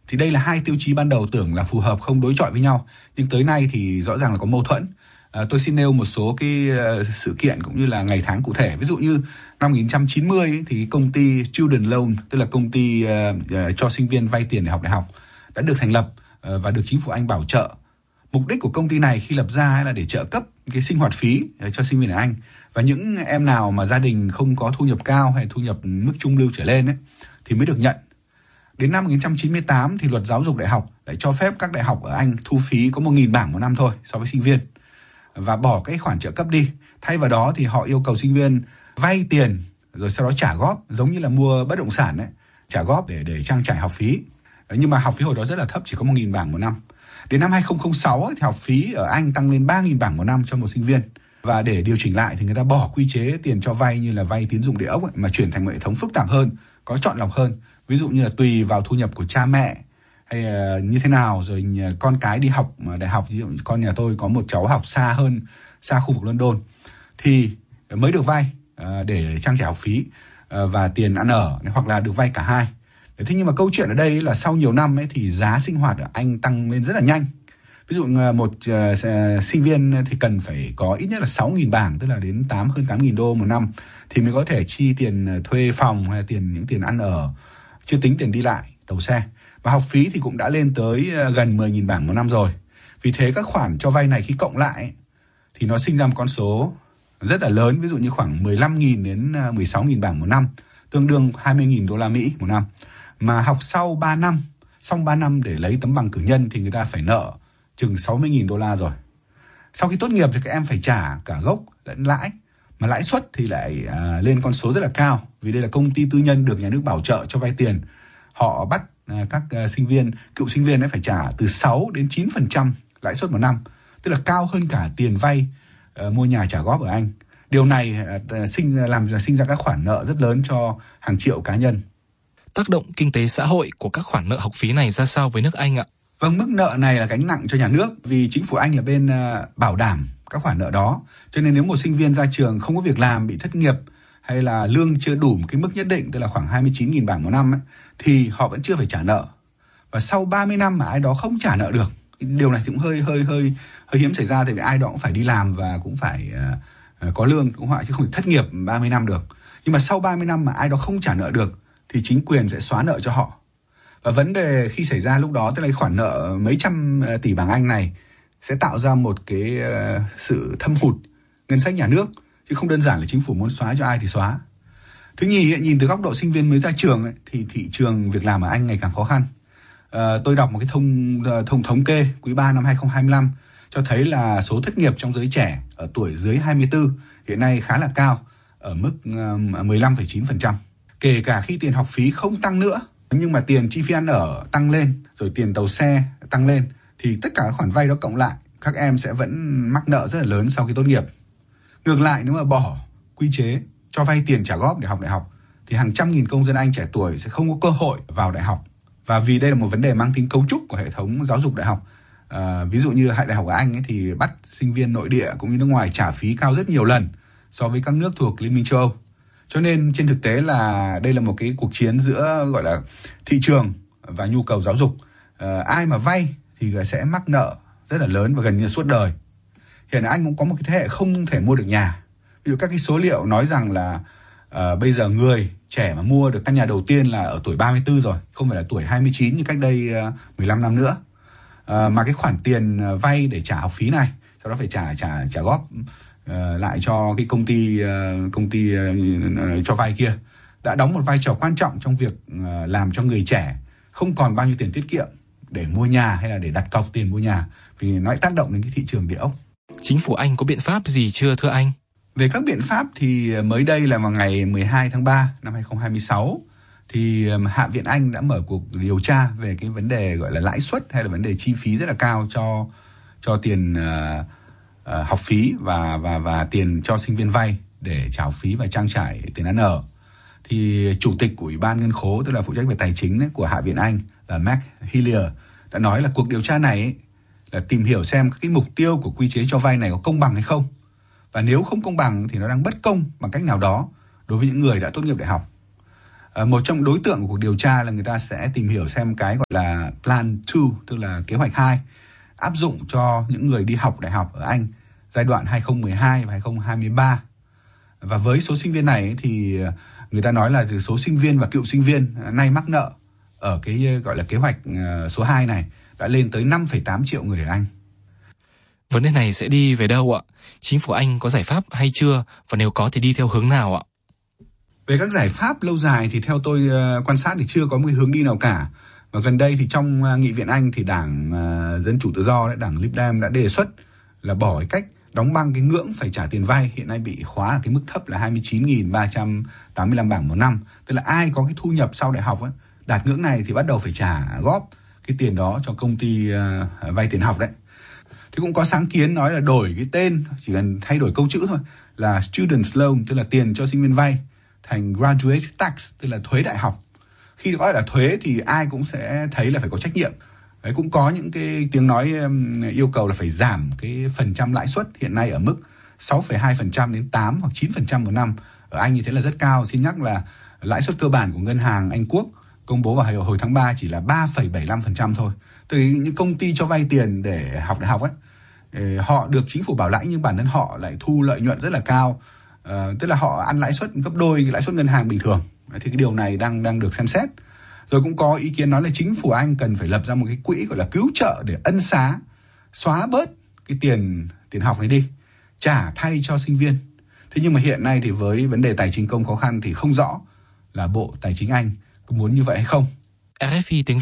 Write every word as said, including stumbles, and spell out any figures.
Thì đây là hai tiêu chí ban đầu tưởng là phù hợp không đối chọi với nhau, nhưng tới nay thì rõ ràng là có mâu thuẫn. À, tôi xin nêu một số cái uh, sự kiện cũng như là ngày tháng cụ thể. Ví dụ như năm một nghìn chín trăm chín mươi ấy, thì công ty Student Loan, tức là công ty uh, uh, cho sinh viên vay tiền để học đại học, đã được thành lập uh, và được chính phủ Anh bảo trợ. Mục đích của công ty này khi lập ra là để trợ cấp cái sinh hoạt phí cho sinh viên ở Anh, và những em nào mà gia đình không có thu nhập cao hay thu nhập mức trung lưu trở lên ấy, thì mới được nhận. Đến năm một nghìn chín trăm chín mươi tám thì luật giáo dục đại học lại cho phép các đại học ở Anh thu phí có một nghìn bảng một năm thôi so với sinh viên, và bỏ cái khoản trợ cấp đi. Thay vào đó thì họ yêu cầu sinh viên vay tiền rồi sau đó trả góp, giống như là mua bất động sản ấy, trả góp để để trang trải học phí. Nhưng mà học phí hồi đó rất là thấp, chỉ có một nghìn bảng một năm. Đến năm hai không không sáu ấy, thì học phí ở Anh tăng lên ba nghìn bảng một năm cho một sinh viên. Và để điều chỉnh lại thì người ta bỏ quy chế tiền cho vay như là vay tín dụng địa ốc ấy, mà chuyển thành một hệ thống phức tạp hơn, có chọn lọc hơn. Ví dụ như là tùy vào thu nhập của cha mẹ hay uh, như thế nào, rồi con cái đi học đại học. Ví dụ con nhà tôi có một cháu học xa hơn, xa khu vực London, thì mới được vay uh, để trang trải học phí uh, và tiền ăn ở, hoặc là được vay cả hai. Thế nhưng mà câu chuyện ở đây là sau nhiều năm ấy thì giá sinh hoạt ở Anh tăng lên rất là nhanh. Ví dụ một uh, sinh viên thì cần phải có ít nhất là sáu nghìn bảng, tức là đến tám hơn tám nghìn đô một năm thì mới có thể chi tiền thuê phòng hay tiền những tiền ăn ở, chưa tính tiền đi lại, tàu xe. Và học phí thì cũng đã lên tới gần mười nghìn bảng một năm rồi. Vì thế các khoản cho vay này khi cộng lại thì nó sinh ra một con số rất là lớn, ví dụ như khoảng mười lăm nghìn đến mười sáu nghìn bảng một năm, tương đương hai mươi nghìn đô la Mỹ một năm. Mà học sau ba năm, xong ba năm để lấy tấm bằng cử nhân thì người ta phải nợ chừng sáu mươi nghìn đô la rồi. Sau khi tốt nghiệp thì các em phải trả cả gốc lẫn lãi, mà lãi suất thì lại à, lên con số rất là cao, vì đây là công ty tư nhân được nhà nước bảo trợ cho vay tiền. Họ bắt à, các à, sinh viên, cựu sinh viên ấy phải trả từ sáu đến chín phần trăm lãi suất một năm, tức là cao hơn cả tiền vay à, mua nhà trả góp ở Anh. Điều này à, sinh làm sinh ra các khoản nợ rất lớn cho hàng triệu cá nhân. Tác động kinh tế xã hội của các khoản nợ học phí này ra sao với nước Anh ạ? Vâng, mức nợ này là gánh nặng cho nhà nước, vì chính phủ Anh là bên uh, bảo đảm các khoản nợ đó. Cho nên nếu một sinh viên ra trường không có việc làm, bị thất nghiệp hay là lương chưa đủ một cái mức nhất định, tức là khoảng hai mươi chín nghìn bảng một năm ấy, thì họ vẫn chưa phải trả nợ. Và sau ba mươi năm mà ai đó không trả nợ được, điều này cũng hơi hơi hơi hơi hiếm xảy ra, tại vì ai đó cũng phải đi làm và cũng phải uh, có lương cũng họ chứ không thể thất nghiệp ba mươi năm được. Nhưng mà sau ba mươi năm mà ai đó không trả nợ được thì chính quyền sẽ xóa nợ cho họ. Và vấn đề khi xảy ra lúc đó, tức là khoản nợ mấy trăm tỷ bảng Anh này sẽ tạo ra một cái uh, sự thâm hụt ngân sách nhà nước, chứ không đơn giản là chính phủ muốn xóa cho ai thì xóa. Thứ nhì, nhìn từ góc độ sinh viên mới ra trường ấy, thì thị trường việc làm ở Anh ngày càng khó khăn. Uh, tôi đọc một cái thông thông thống kê quý ba năm hai không hai lăm cho thấy là số thất nghiệp trong giới trẻ ở tuổi dưới hai mươi tư hiện nay khá là cao, ở mức uh, mười lăm phẩy chín phần trăm. Kể cả khi tiền học phí không tăng nữa, nhưng mà tiền chi phí ăn ở tăng lên, rồi tiền tàu xe tăng lên, thì tất cả các khoản vay đó cộng lại, các em sẽ vẫn mắc nợ rất là lớn sau khi tốt nghiệp. Ngược lại, nếu mà bỏ quy chế cho vay tiền trả góp để học đại học, thì hàng trăm nghìn công dân Anh trẻ tuổi sẽ không có cơ hội vào đại học. Và vì đây là một vấn đề mang tính cấu trúc của hệ thống giáo dục đại học. À, ví dụ như hệ đại học ở Anh ấy, thì bắt sinh viên nội địa cũng như nước ngoài trả phí cao rất nhiều lần so với các nước thuộc Liên minh châu Âu. Cho nên trên thực tế là đây là một cái cuộc chiến giữa gọi là thị trường và nhu cầu giáo dục. À, ai mà vay thì sẽ mắc nợ rất là lớn và gần như suốt đời. Hiện Anh cũng có một cái thế hệ không thể mua được nhà. Ví dụ các cái số liệu nói rằng là à, bây giờ người trẻ mà mua được căn nhà đầu tiên là ở tuổi ba mươi tư rồi, không phải là tuổi hai mươi chín như cách đây uh, mười lăm năm nữa. À, mà cái khoản tiền vay để trả học phí này, sau đó phải trả trả trả góp uh, lại cho cái công ty uh, công ty uh, cho vay kia, đã đóng một vai trò quan trọng trong việc uh, làm cho người trẻ không còn bao nhiêu tiền tiết kiệm để mua nhà hay là để đặt cọc tiền mua nhà, vì nó tác động đến cái thị trường địa ốc. Chính phủ Anh có biện pháp gì chưa thưa anh? Về các biện pháp thì mới đây là vào ngày mười hai tháng ba năm hai không hai sáu thì Hạ viện Anh đã mở cuộc điều tra về cái vấn đề gọi là lãi suất hay là vấn đề chi phí rất là cao cho cho tiền uh, uh, học phí và và và tiền cho sinh viên vay để trả học phí và trang trải tiền ăn ở. Thì chủ tịch của Ủy ban Ngân khố, tức là phụ trách về tài chính ấy, của Hạ viện Anh là Matt Hillier đã nói là cuộc điều tra này ấy, là tìm hiểu xem cái mục tiêu của quy chế cho vay này có công bằng hay không. Và nếu không công bằng thì nó đang bất công bằng cách nào đó đối với những người đã tốt nghiệp đại học. À, một trong đối tượng của cuộc điều tra là người ta sẽ tìm hiểu xem cái gọi là Plan hai, tức là kế hoạch hai, áp dụng cho những người đi học đại học ở Anh giai đoạn hai không một hai và hai không hai ba. Và với số sinh viên này ấy, thì người ta nói là từ số sinh viên và cựu sinh viên nay mắc nợ ở cái gọi là kế hoạch số hai này đã lên tới năm phẩy tám triệu người ở Anh. Vấn đề này sẽ đi về đâu ạ? Chính phủ Anh có giải pháp hay chưa? Và nếu có thì đi theo hướng nào ạ? Về các giải pháp lâu dài thì theo tôi uh, quan sát thì chưa có một cái hướng đi nào cả. Và gần đây thì trong uh, Nghị viện Anh thì đảng uh, Dân Chủ Tự Do, đấy, đảng Lib Dem đã đề xuất là bỏ cái cách đóng băng cái ngưỡng phải trả tiền vay hiện nay bị khóa ở cái mức thấp là hai mươi chín nghìn ba trăm tám mươi lăm bảng một năm. Tức là ai có cái thu nhập sau đại học ấy, đạt ngưỡng này thì bắt đầu phải trả góp cái tiền đó cho công ty uh, vay tiền học đấy. Thì cũng có sáng kiến nói là đổi cái tên, chỉ cần thay đổi câu chữ thôi, là student loan, tức là tiền cho sinh viên vay, thành graduate tax, tức là thuế đại học. Khi gọi là thuế thì ai cũng sẽ thấy là phải có trách nhiệm. Đấy, cũng có những cái tiếng nói um, yêu cầu là phải giảm cái phần trăm lãi suất hiện nay ở mức sáu phẩy hai phần trăm đến tám hoặc chín phần trăm một năm. Ở Anh như thế là rất cao. Xin nhắc là lãi suất cơ bản của ngân hàng Anh Quốc công bố vào hồi tháng ba chỉ là ba phẩy bảy mươi lăm phần trăm thôi. Từ những công ty cho vay tiền để học đại học ấy, họ được chính phủ bảo lãnh nhưng bản thân họ lại thu lợi nhuận rất là cao. À, tức là họ ăn lãi suất gấp đôi cái lãi suất ngân hàng bình thường. Thì cái điều này đang đang được xem xét. Rồi cũng có ý kiến nói là chính phủ Anh cần phải lập ra một cái quỹ gọi là cứu trợ để ân xá, xóa bớt cái tiền tiền học này đi, trả thay cho sinh viên. Thế nhưng mà hiện nay thì với vấn đề tài chính công khó khăn thì không rõ là Bộ Tài chính Anh có muốn như vậy hay không. rờ ép i tiếng